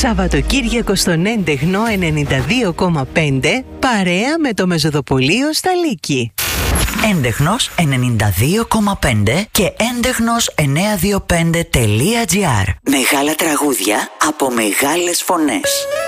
Σαββατοκύριακο στον Έντεχνο 92,5 παρέα με το Μεζοδοπολείο στα Λύκη. Έντεχνος 92,5 και έντεχνος925.gr. Μεγάλα τραγούδια από μεγάλες φωνές.